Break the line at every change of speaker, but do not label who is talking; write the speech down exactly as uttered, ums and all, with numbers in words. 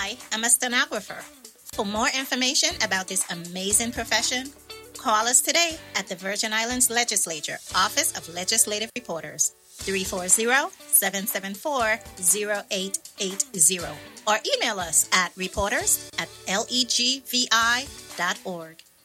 I am a stenographer. For more information about this amazing profession, call us today at the Virgin Islands Legislature, Office of Legislative Reporters, three four zero, seven seven four, zero eight eight zero, or email us at reporters at legvi dot org.